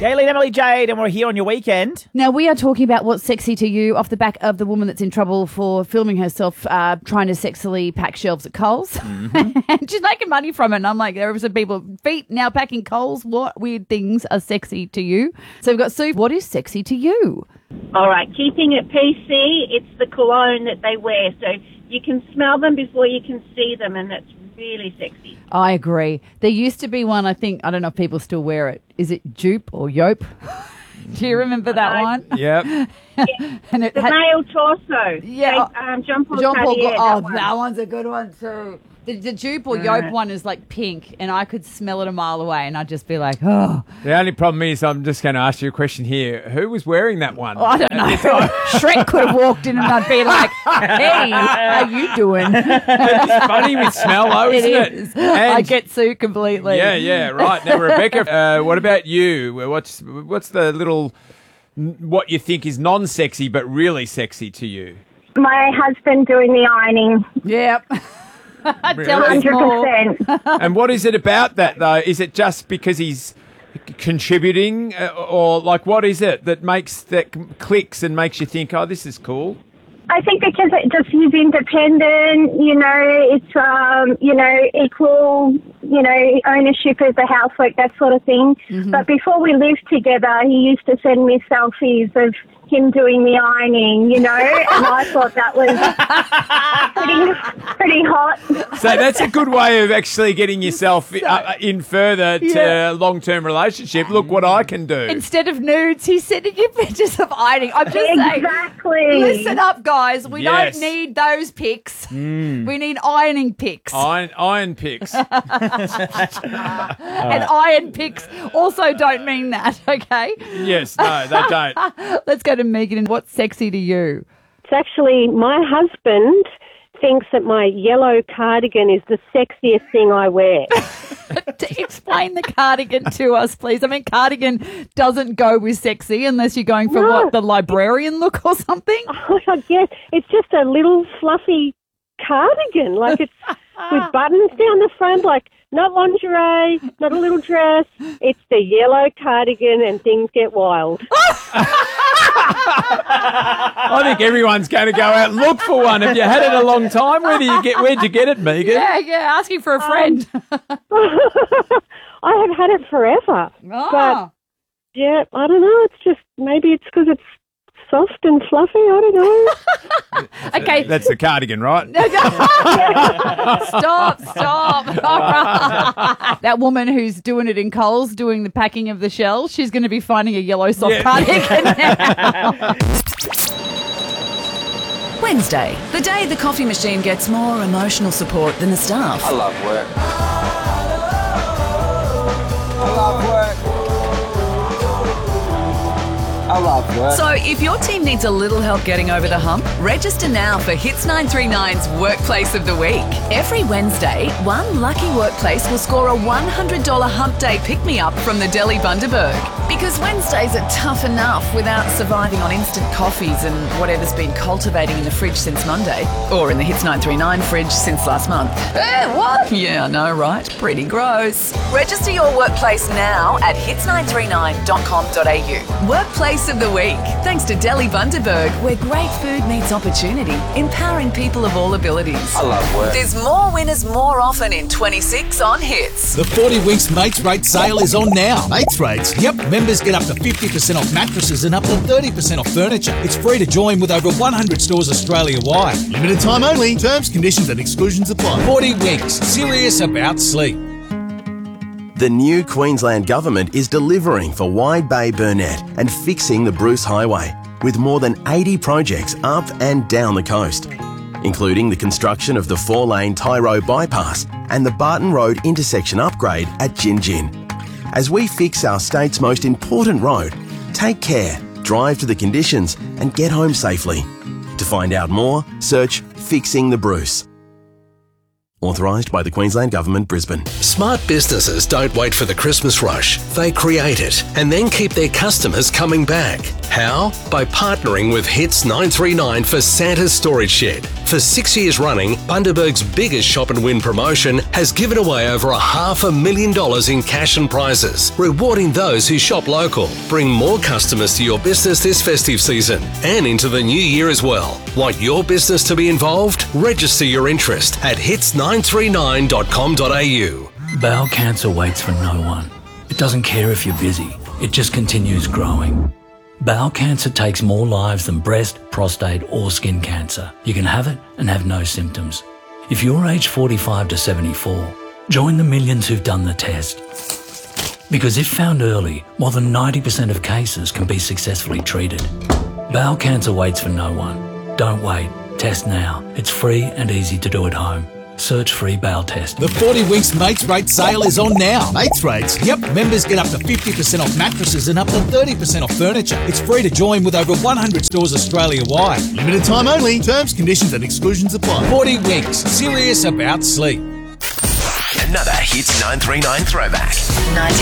Gayleen, Emily, Jade, and we're here on your weekend. Now, we are talking about what's sexy to you off the back of the woman that's in trouble for filming herself trying to sexily pack shelves at Coles. And she's making money from it. And I'm like, there are some people, feet now packing Coles. What weird things are sexy to you? So we've got Sue. What is sexy to you? All right, keeping it PC, it's the cologne that they wear. So you can smell them before you can see them, and it's really sexy. I agree. There used to be one, I don't know if people still wear it. Is it Jupe or Yope? Do you remember that one? Yep. Yeah. And it The male torso. Yeah. Jean Paul Gaultier, that one's a good one too. The Jupe or Yope one is like pink, and I could smell it a mile away, and I'd just be like, oh. The only problem is, I'm just going to ask you a question here. Who was wearing that one? I don't know. Shrek could have walked in and I'd be like, hey, how you doing? It's funny with smell, though, isn't it? I get Sue completely. Yeah, right. Now, Rebecca, what about you? What's the little, what you think is non-sexy but really sexy to you? My husband doing the ironing. Yep. Really? Tell us more. 100%. And what is it about that, though? Is it just because he's contributing, or like what is it that clicks and makes you think, oh, this is cool? I think because he's independent, it's, equal, ownership of the housework, that sort of thing. Mm-hmm. But before we lived together, he used to send me selfies of him doing the ironing, and I thought that was pretty hot. So that's a good way of actually getting yourself in further to a long-term relationship. Look what I can do. Instead of nudes, he's sending you pictures of ironing. I'm just saying. Exactly. Listen up, guys. We don't need those pics. We need ironing pics. Iron pics. And iron pics also don't mean that, okay? Yes, no, they don't. Let's go to Megan. And what's sexy to you? It's actually my husband thinks that my yellow cardigan is the sexiest thing I wear. Explain the cardigan to us, please. I mean, cardigan doesn't go with sexy unless you're going for the librarian look or something. Oh, I guess it's just a little fluffy cardigan, like it's with buttons down the front, like not lingerie, not a little dress. It's the yellow cardigan, and things get wild. I think everyone's going to go out and look for one. Have you had it a long time? Where'd you get it, Megan? Yeah, asking for a friend. I have had it forever. Oh. But, yeah, I don't know. It's just, maybe it's because it's soft and fluffy. I don't know. Okay. That's the cardigan, right? Stop. That woman who's doing it in Coles, doing the packing of the shells, she's going to be finding a yellow soft cardigan now. Wednesday, the day the coffee machine gets more emotional support than the staff. I love work. I love work. I love work. So if your team needs a little help getting over the hump, register now for Hits 939's Workplace of the Week. Every Wednesday, one lucky workplace will score a $100 Hump Day pick-me-up from the Deli Bundaberg. Because Wednesdays are tough enough without surviving on instant coffees and whatever's been cultivating in the fridge since Monday. Or in the Hits 939 fridge since last month. What? Yeah, I know, right? Pretty gross. Register your workplace now at hits939.com.au. Workplace of the Week. Thanks to Deli Bundaberg, where great food meets opportunity, empowering people of all abilities. I love work. There's more winners more often in 26 on Hits. The 40 Winks Mates Rate sale is on now. Mates Rates? Yep. Members get up to 50% off mattresses and up to 30% off furniture. It's free to join with over 100 stores Australia-wide. Limited time only. Terms, conditions and exclusions apply. 40 Winks. Serious about sleep. The new Queensland Government is delivering for Wide Bay Burnett and fixing the Bruce Highway, with more than 80 projects up and down the coast, including the construction of the 4-lane Tyro bypass and the Barton Road intersection upgrade at Gin Gin. As we fix our state's most important road, take care, drive to the conditions and get home safely. To find out more, search Fixing the Bruce. Authorised by the Queensland Government, Brisbane. Smart businesses don't wait for the Christmas rush. They create it and then keep their customers coming back. How? By partnering with Hits 939 for Santa's Storage Shed. For 6 years running, Bundaberg's biggest shop and win promotion has given away over $500,000 in cash and prizes, rewarding those who shop local. Bring more customers to your business this festive season and into the new year as well. Want your business to be involved? Register your interest at hits939.com.au. Bowel cancer waits for no one. It doesn't care if you're busy. It just continues growing. Bowel cancer takes more lives than breast, prostate or skin cancer. You can have it and have no symptoms. If you're aged 45 to 74, join the millions who've done the test. Because if found early, more than 90% of cases can be successfully treated. Bowel cancer waits for no one. Don't wait. Test now. It's free and easy to do at home. Search free bowel test. The 40 Winks Mates Rate sale is on now. Mates rates? Yep, members get up to 50% off mattresses and up to 30% off furniture. It's free to join with over 100 stores Australia-wide. Limited time only. Terms, conditions and exclusions apply. 40 Winks. Serious about sleep. Another Hits 939 throwback. 19